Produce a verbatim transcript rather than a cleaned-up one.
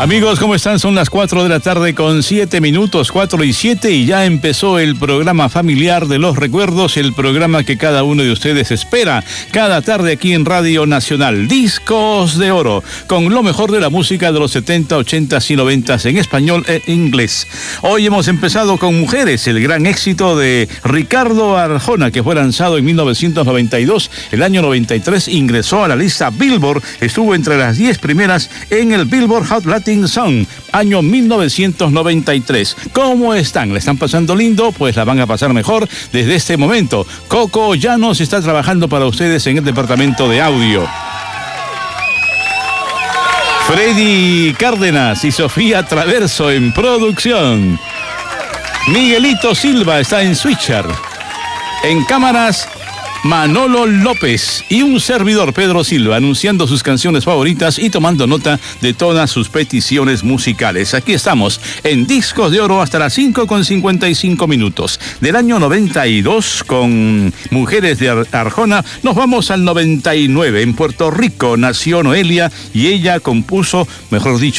Amigos, ¿cómo están? Son las cuatro de la tarde con siete minutos, cuatro y siete, y ya empezó el programa familiar de los recuerdos, el programa que cada uno de ustedes espera cada tarde aquí en Radio Nacional. Discos de Oro, con lo mejor de la música de los setenta, ochenta y noventa en español e inglés. Hoy hemos empezado con Mujeres, el gran éxito de Ricardo Arjona, que fue lanzado en mil novecientos noventa y dos. El año noventa y tres ingresó a la lista Billboard, estuvo entre las diez primeras en el Billboard Hot Latin Song, año mil novecientos noventa y tres. ¿Cómo están? ¿La están pasando lindo? Pues la van a pasar mejor desde este momento. Coco Llanos está trabajando para ustedes en el departamento de audio. Freddy Cárdenas y Sofía Traverso en producción. Miguelito Silva está en switcher. En cámaras, Manolo López y un servidor, Pedro Silva, anunciando sus canciones favoritas y tomando nota de todas sus peticiones musicales. Aquí estamos en Discos de Oro hasta las cinco con cincuenta y cinco minutos. Del año noventa y dos, con Mujeres de Ar- Arjona, nos vamos al noventa y nueve. En Puerto Rico nació Noelia y ella compuso, mejor dicho,